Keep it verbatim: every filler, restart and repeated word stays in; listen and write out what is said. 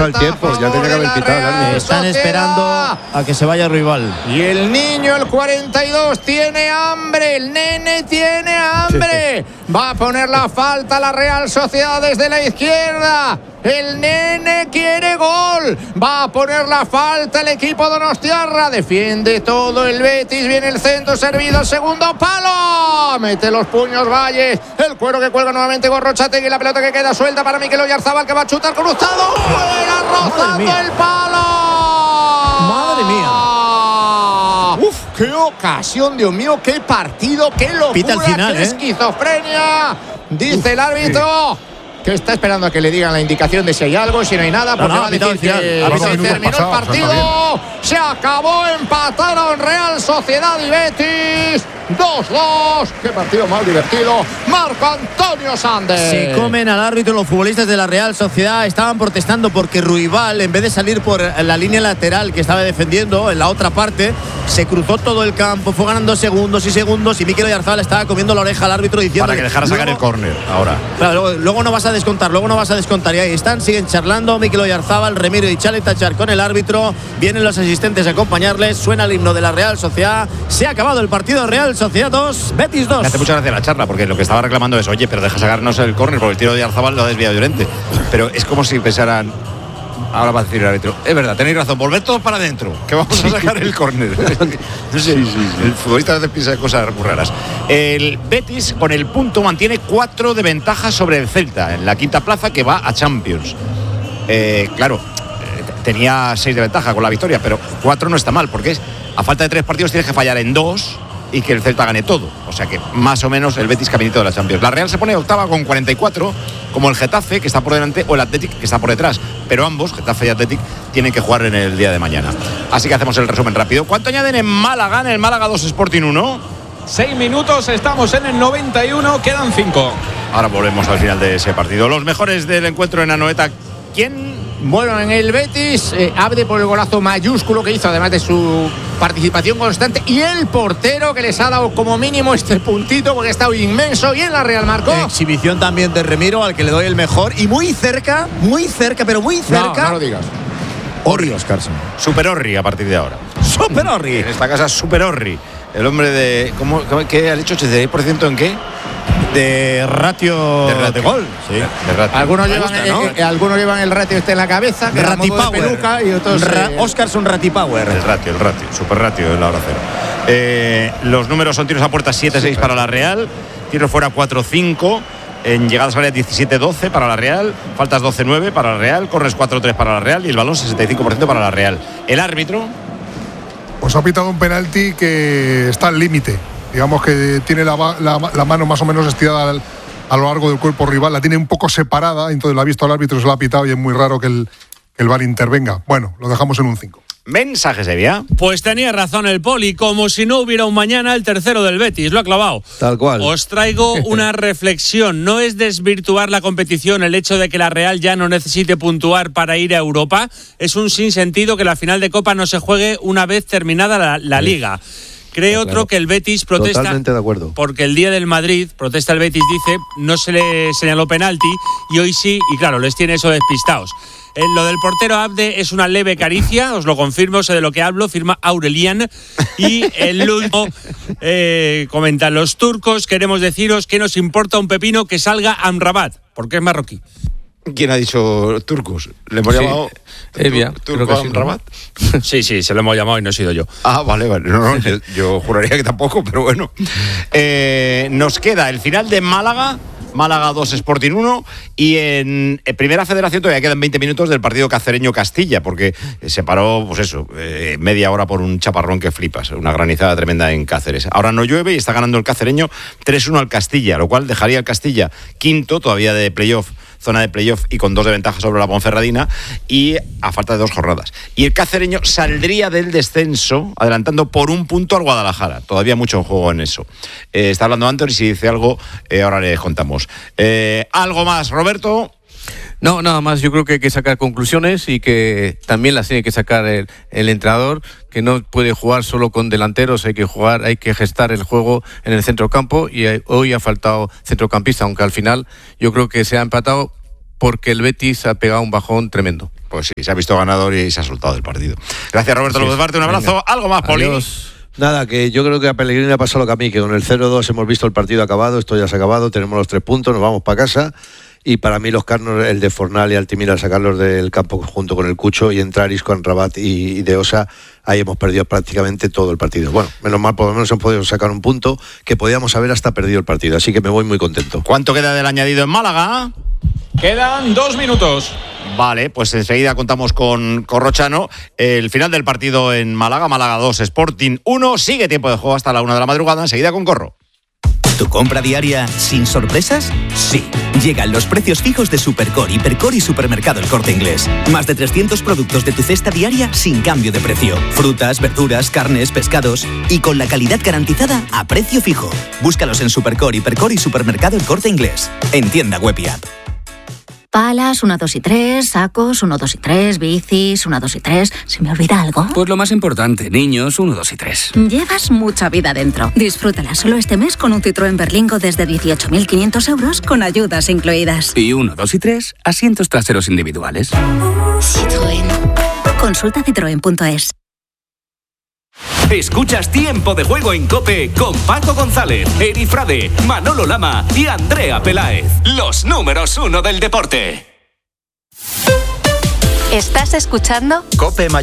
pasado el tiempo, ya tenía que haber pitado. Están esperando a que se vaya Ruibal. Y el niño, el cuarenta y dos, tiene hambre. El nene tiene hambre. Va a poner la falta a la Real Sociedad desde la izquierda. El nene quiere gol. Va a poner la falta el equipo donostiarra. Defiende todo el Betis. Viene el centro servido al segundo palo. Mete los puños Valles. El cuero que cuelga nuevamente Gorrochategui. La pelota que queda suelta para Mikel Oyarzabal, que va a chutar cruzado. Fuera, rozando el palo. Madre mía. Uf, qué ocasión, Dios mío. Qué partido, qué locura. Pita al final, qué ¿eh? esquizofrenia. Dice Uf, el árbitro. Sí. Que está esperando a que le digan la indicación de si hay algo, si no hay nada, porque no, no, va a decir que se terminó el partido. Se acabó, empataron Real Sociedad y Betis. dos dos. Qué partido más divertido. Marco Antonio Sande. Se comen al árbitro los futbolistas de la Real Sociedad. Estaban protestando porque Ruibal, en vez de salir por la línea lateral que estaba defendiendo en la otra parte, se cruzó todo el campo, fue ganando segundos y segundos, y Mikel Oyarzabal estaba comiendo la oreja al árbitro diciendo para que dejara sacar el córner ahora. Claro, luego, luego no vas a descontar, luego no vas a descontar. Y ahí están, siguen charlando Mikel Oyarzabal, Remiro y Chale Tachar con el árbitro. Vienen los asistentes a acompañarles, suena el himno de la Real Sociedad. Se ha acabado el partido. Real Sociedad dos, Betis dos. Me hace mucha gracia la charla, porque lo que estaba reclamando es, oye, pero deja sacarnos el córner, porque el tiro de Oyarzabal lo ha desviado Llorente. Pero es como si pensaran, ahora va a decir el árbitro, es verdad, tenéis razón, volved todos para adentro, que vamos a sacar el córner. No sé, sí, sí, sí. El futbolista a veces piensa de cosas muy raras. El Betis, con el punto, mantiene cuatro de ventaja sobre el Celta, en la quinta plaza, que va a Champions. Eh, claro, tenía seis de ventaja con la victoria, pero cuatro no está mal, porque es, a falta de tres partidos tienes que fallar en dos y que el Celta gane todo. O sea que más o menos el Betis caminito de la Champions. La Real se pone octava con cuarenta y cuatro, como el Getafe, que está por delante, o el Athletic, que está por detrás. Pero ambos, Getafe y Athletic, tienen que jugar en el día de mañana. Así que hacemos el resumen rápido. ¿Cuánto añaden en Málaga? En el Málaga dos, Sporting uno. Seis minutos, estamos en el noventa y uno, quedan cinco. Ahora volvemos al final de ese partido. Los mejores del encuentro en Anoeta. ¿Quién? Bueno, en el Betis, eh, Abde por el golazo mayúsculo que hizo, además de su participación constante, y el portero que les ha dado como mínimo este puntito porque ha estado inmenso. Y en la Real marcó. Exhibición también de Remiro, al que le doy el mejor, y muy cerca, muy cerca, pero muy cerca. No, no lo digas. Orri Oscarsson. Super Orri a partir de ahora. Super Orri. En esta casa, Super Orri. El hombre de. ¿Cómo, ¿Qué ha dicho? ¿ochenta y seis por ciento en qué? De ratio de, ratio. de gol. Sí. De, de ratio. Algunos, llevan, gusta, ¿no? eh, eh, algunos llevan el ratio este en la cabeza, que Ratipower. Y otros. Ra eh, Oscarsson Ratipower. El ratio, el ratio. Super ratio en la hora cero. Eh, los números son tiros a puerta siete seis sí, para la Real, tiros fuera cuatro cinco. En llegadas a área diecisiete doce para la Real, faltas doce nueve para la Real, corres cuatro tres para la Real y el balón sesenta y cinco por ciento para la Real. El árbitro pues ha pitado un penalti que está al límite. Digamos que tiene la, la, la mano más o menos estirada al, a lo largo del cuerpo rival, la tiene un poco separada, entonces la ha visto al árbitro, se la ha pitado y es muy raro que el, que el V A R intervenga. Bueno, lo dejamos en un cinco. Mensajes de vía. Pues tenía razón el Poli, como si no hubiera un mañana, el tercero del Betis, lo ha clavado. Tal cual. Os traigo una reflexión. No es desvirtuar la competición el hecho de que la Real ya no necesite puntuar para ir a Europa. Es un sinsentido que la final de Copa no se juegue una vez terminada la, la sí. Liga. Cree sí, otro claro. que el Betis protesta. Totalmente de acuerdo. Porque el día del Madrid, protesta el Betis, dice, no se le señaló penalti y hoy sí, y claro, les tiene eso despistados. En lo del portero Abde es una leve caricia, os lo confirmo, sé de lo que hablo, firma Aurelian. Y el último eh, comentan los turcos, queremos deciros que nos importa un pepino que salga Amrabat, porque es marroquí. ¿Quién ha dicho turcos? ¿Le hemos sí. llamado Evia, turco a Amrabat? Sí, sí, se lo hemos llamado y no he sido yo. Ah, vale, vale. No, no, yo, yo juraría que tampoco, pero bueno. Eh, nos queda el final de Málaga. Málaga dos, Sporting uno, y en, en Primera Federación todavía quedan veinte minutos del partido Cacereño-Castilla, porque se paró, pues eso, eh, media hora por un chaparrón que flipas, una granizada tremenda en Cáceres. Ahora no llueve y está ganando el Cacereño tres uno al Castilla, lo cual dejaría al Castilla quinto, todavía de playoff, zona de playoff y con dos de ventaja sobre la Ponferradina, y a falta de dos jornadas. Y el Cacereño saldría del descenso adelantando por un punto al Guadalajara. Todavía mucho en juego en eso. Eh, está hablando Anthony, si dice algo, eh, ahora le contamos. Eh, ¿Algo más, Roberto? No, nada más. Yo creo que hay que sacar conclusiones y que también las tiene que sacar el, el entrenador, que no puede jugar solo con delanteros, hay que jugar, hay que gestar el juego en el centrocampo, y hoy ha faltado centrocampista, aunque al final yo creo que se ha empatado porque el Betis ha pegado un bajón tremendo. Pues sí, se ha visto ganador y se ha soltado el partido. Gracias, Roberto López Barte, un abrazo. Venga. Algo más, Poli. Adiós. Nada, que yo creo que a Pellegrini le ha pasado lo que a mí, que con el cero dos hemos visto el partido acabado, esto ya se ha acabado, tenemos los tres puntos, nos vamos para casa. Y para mí los carnos, el de Fornal y Altimira, sacarlos del campo junto con el Cucho y entrar Isco, Rabat y, y De Osa, ahí hemos perdido prácticamente todo el partido. Bueno, menos mal, por lo menos hemos podido sacar un punto que podíamos haber hasta perdido el partido, así que me voy muy contento. ¿Cuánto queda del añadido en Málaga? Quedan dos minutos. Vale, pues enseguida contamos con Corrochano. El final del partido en Málaga, Málaga dos, Sporting uno, sigue tiempo de juego hasta la una de la madrugada, enseguida con Corro. ¿Tu compra diaria sin sorpresas? Sí. Llegan los precios fijos de Supercore, Hipercore y Supermercado El Corte Inglés. Más de trescientos productos de tu cesta diaria sin cambio de precio. Frutas, verduras, carnes, pescados y con la calidad garantizada a precio fijo. Búscalos en Supercore, Hipercore y Supermercado El Corte Inglés. En tienda web y app. Palas, uno, dos y tres, sacos, uno, dos y tres, bicis, uno, dos y tres. ¿Se me olvida algo? Pues lo más importante, niños, uno, dos y tres. Llevas mucha vida dentro. Disfrútala solo este mes con un Citroën Berlingo desde dieciocho mil quinientos euros con ayudas incluidas. Y uno, dos y tres, asientos traseros individuales. Citroën. Consulta citroen punto es. Escuchas Tiempo de Juego en COPE con Paco González, Eri Frade, Manolo Lama y Andrea Peláez. Los números uno del deporte. ¿Estás escuchando? COPE Mallorca.